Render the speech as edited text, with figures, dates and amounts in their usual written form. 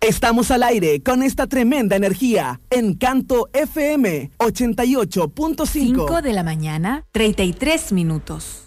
Estamos al aire con esta tremenda energía. Encanto FM 88.5. 5 de la mañana, 33 minutos.